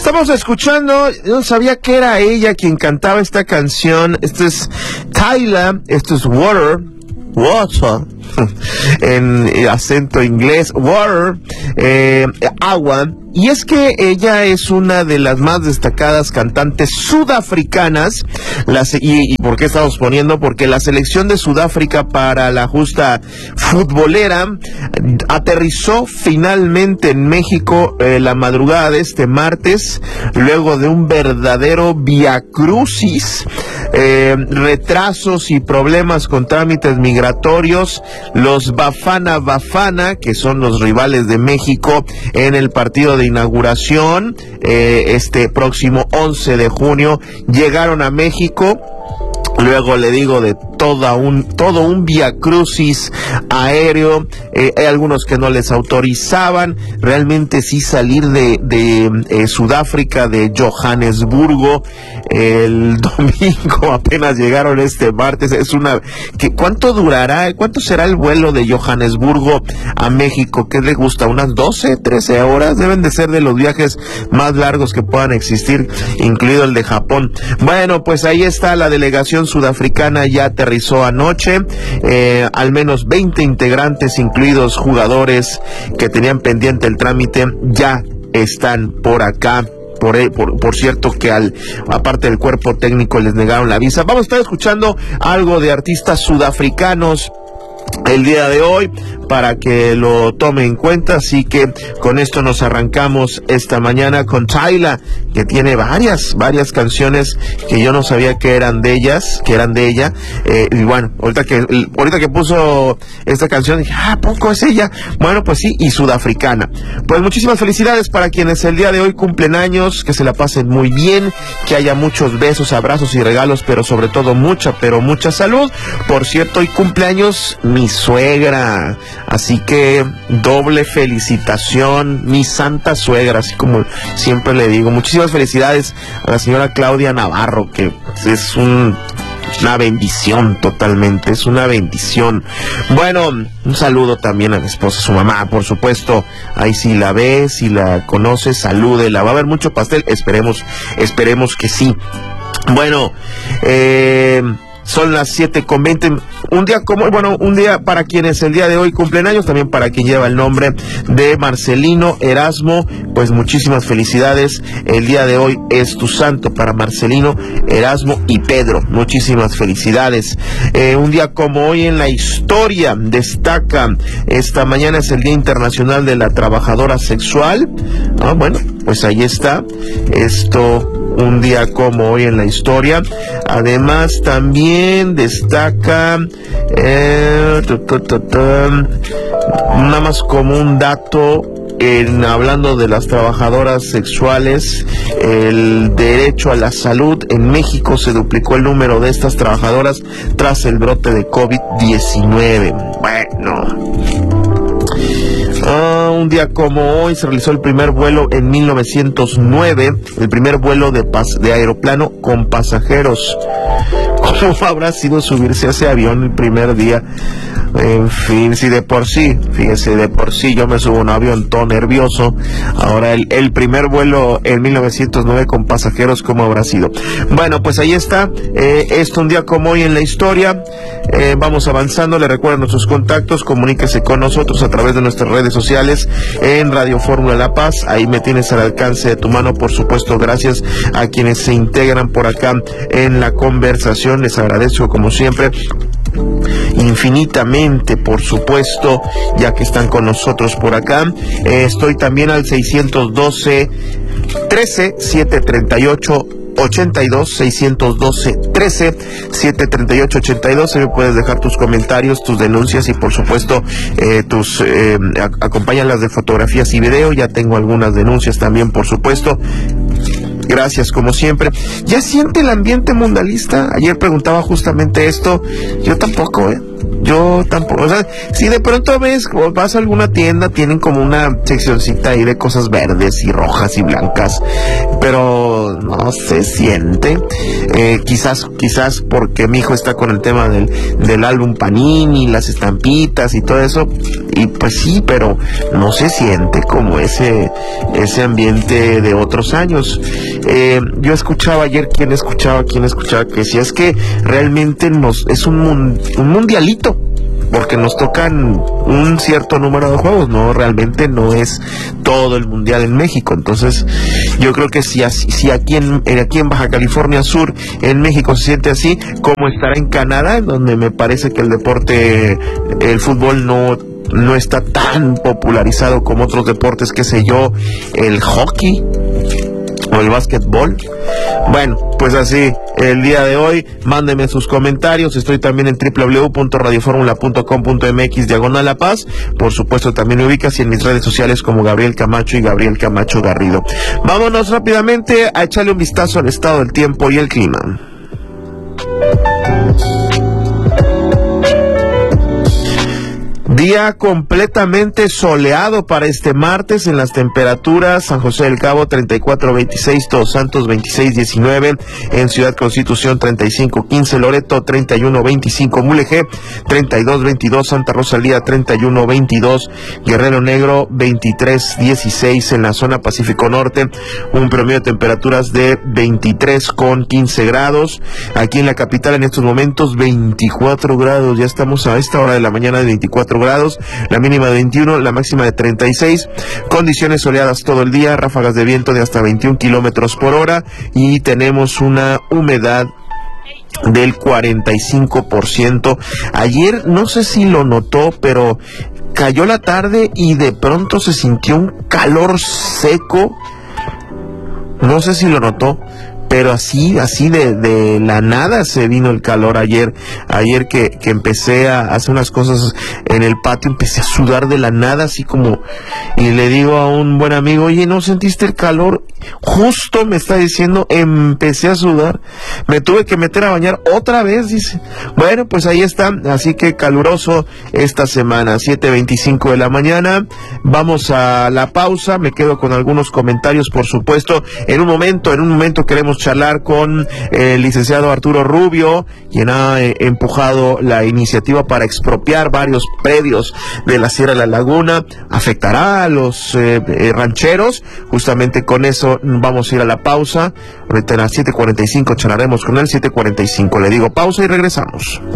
Estamos escuchando, yo no sabía que era ella quien cantaba esta canción. Esto es Kyla, esto es Water, en acento inglés, Water, agua. Y es que ella es una de las más destacadas cantantes sudafricanas. ¿Y por qué estamos poniendo? Porque la selección de Sudáfrica para la justa futbolera aterrizó finalmente en México la madrugada de este martes, luego de un verdadero viacrucis, retrasos y problemas con trámites migratorios. Los Bafana, que son los rivales de México en el partido de inauguración, este próximo 11 de junio, llegaron a México. Luego le digo de todo un viacrucis aéreo. Hay algunos que no les autorizaban realmente sí salir de Sudáfrica, de Johannesburgo. El domingo apenas llegaron este martes. ¿Cuánto durará? ¿Cuánto será el vuelo de Johannesburgo a México? ¿Qué le gusta? ¿Unas 12, 13 horas? Deben de ser de los viajes más largos que puedan existir, incluido el de Japón. Bueno, pues ahí está la delegación sudafricana, ya aterrizó anoche. Al menos 20 integrantes, incluidos jugadores que tenían pendiente el trámite, ya están por acá. Por cierto que aparte del cuerpo técnico les negaron la visa. Vamos a estar escuchando algo de artistas sudafricanos el día de hoy para que lo tome en cuenta, así que con esto nos arrancamos esta mañana con Tyla, que tiene varias canciones que yo no sabía que eran de ella, y bueno, ahorita que puso esta canción dije, ¿a poco es ella? Bueno, pues sí, y sudafricana. Pues muchísimas felicidades para quienes el día de hoy cumplen años, que se la pasen muy bien, que haya muchos besos, abrazos y regalos, pero sobre todo mucha salud. Por cierto, hoy cumpleaños mi suegra, así que doble felicitación, mi santa suegra, así como siempre le digo. Muchísimas felicidades a la señora Claudia Navarro, que es una bendición totalmente, es una bendición. Bueno, un saludo también a mi esposa, su mamá, por supuesto. Ahí si la ve, si la conoce, salúdela. Va a haber mucho pastel, esperemos que sí. Bueno, son las 7:20. Un día para quienes el día de hoy cumplen años, también para quien lleva el nombre de Marcelino Erasmo, pues muchísimas felicidades. El día de hoy es tu santo para Marcelino, Erasmo y Pedro. Muchísimas felicidades. Un día como hoy en la historia destaca, esta mañana es el Día Internacional de la Trabajadora Sexual. Bueno, pues ahí está. Un día como hoy en la historia. Además también destaca nada más como un dato, hablando de las trabajadoras sexuales, el derecho a la salud. En México se duplicó el número de estas trabajadoras tras el brote de COVID-19. Bueno, un día como hoy se realizó el primer vuelo en 1909, el primer vuelo de aeroplano con pasajeros. ¿Cómo habrá sido subirse a ese avión el primer día? En fin, si de por sí yo me subo a un avión todo nervioso, ahora el primer vuelo en 1909 con pasajeros, ¿cómo habrá sido? Bueno, pues ahí está, un día como hoy en la historia. Vamos avanzando, le recuerdo nuestros contactos, comuníquese con nosotros a través de nuestras redes sociales en Radio Fórmula La Paz. Ahí me tienes al alcance de tu mano, por supuesto. Gracias a quienes se integran por acá en la conversación, les agradezco como siempre infinitamente, por supuesto, ya que están con nosotros por acá. Estoy también al 612 13 738 82, 612 13 738 82. Se me puedes dejar tus comentarios, tus denuncias y por supuesto acompáñalas de fotografías y video. Ya tengo algunas denuncias también, por supuesto. Gracias, como siempre. ¿Ya siente el ambiente mundialista? Ayer preguntaba justamente esto. Yo tampoco, Yo tampoco, o sea, si de pronto vas a alguna tienda, tienen como una seccioncita ahí de cosas verdes y rojas y blancas, pero no se siente. Quizás porque mi hijo está con el tema del álbum Panini, las estampitas y todo eso, y pues sí, pero no se siente como ese ambiente de otros años. Yo escuchaba ayer, ¿quién escuchaba? Que decía, es que realmente es un mundialito, porque nos tocan un cierto número de juegos, no, realmente no es todo el mundial en México. Entonces yo creo que si aquí en Baja California Sur, en México, se siente así, como estará en Canadá, donde me parece que el fútbol no está tan popularizado como otros deportes, qué sé yo, el hockey o el básquetbol. Bueno, pues así, el día de hoy, mándenme sus comentarios. Estoy también en www.radioformula.com.mx/La Paz. Por supuesto, también me ubicas en mis redes sociales como Gabriel Camacho y Gabriel Camacho Garrido. Vámonos rápidamente a echarle un vistazo al estado del tiempo y el clima. Día completamente soleado para este martes en las temperaturas: San José del Cabo 34-26, Todos Santos 26-19, en Ciudad Constitución 35-15, Loreto 31-25, Mulegé 32-22, Santa Rosalía 31-22, Guerrero Negro 23-16, en la zona Pacífico Norte un promedio de temperaturas de 23 con 15 grados, aquí en la capital en estos momentos 24 grados, ya estamos a esta hora de la mañana de 24 grados, la mínima de 21, la máxima de 36, condiciones soleadas todo el día, ráfagas de viento de hasta 21 kilómetros por hora y tenemos una humedad del 45%. Ayer, no sé si lo notó, pero cayó la tarde y de pronto se sintió un calor seco, no sé si lo notó, pero así de la nada se vino el calor ayer que empecé a hacer unas cosas en el patio, empecé a sudar de la nada, así como, y le digo a un buen amigo, oye, ¿no sentiste el calor? Justo me está diciendo, empecé a sudar, me tuve que meter a bañar otra vez, dice. Bueno, pues ahí está, así que caluroso esta semana, 7:25 de la mañana, vamos a la pausa, me quedo con algunos comentarios, por supuesto, en un momento queremos charlar con el licenciado Arturo Rubio, quien ha empujado la iniciativa para expropiar varios predios de la Sierra de la Laguna. ¿Afectará a los rancheros? Justamente con eso vamos a ir a la pausa. Ahorita a las 7:45 charlaremos con él, 7:45. Le digo pausa y regresamos.